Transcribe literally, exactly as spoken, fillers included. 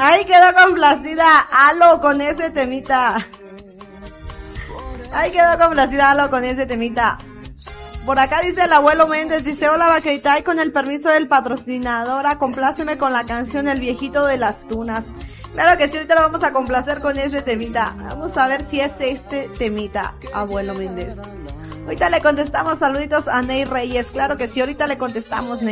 Ahí quedó complacida Alo con ese temita. Ahí quedó complacida Alo con ese temita. Por acá dice el abuelo Méndez, dice, hola Vaquerita, y con el permiso del patrocinadora, compláceme con la canción El viejito de las tunas. Claro que sí, ahorita lo vamos a complacer con ese temita. Vamos a ver si es este temita, abuelo Méndez. Ahorita le contestamos, saluditos a Ney Reyes. Claro que sí, ahorita le contestamos, Ney.